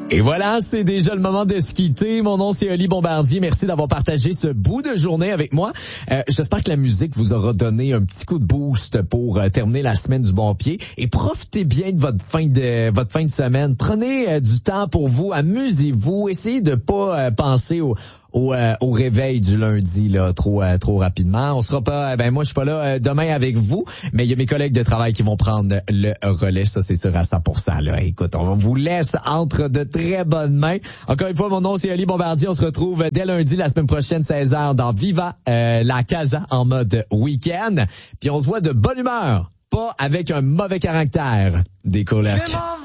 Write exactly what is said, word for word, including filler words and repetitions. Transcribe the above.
Et voilà, c'est déjà le moment de se quitter. Mon nom, c'est Oli Bombardier. Merci d'avoir partagé ce bout de journée avec moi. Euh, j'espère que la musique vous aura donné un petit coup de boost pour euh, terminer la semaine du bon pied. Et profitez bien de votre fin de votre fin de semaine. Prenez euh, du temps pour vous, amusez-vous. Essayez de pas euh, penser au Au, euh, au réveil du lundi là trop euh, trop rapidement. On sera pas ben moi je suis pas là euh, demain avec vous, mais il y a mes collègues de travail qui vont prendre le relais, ça c'est sûr à cent pour cent là. Écoute, on vous laisse entre de très bonnes mains. Encore une fois, mon nom c'est Oli Bombardier. On se retrouve dès lundi la semaine prochaine seize heures dans Viva euh, la Casa en mode week-end. Puis on se voit de bonne humeur, pas avec un mauvais caractère. Des collègues.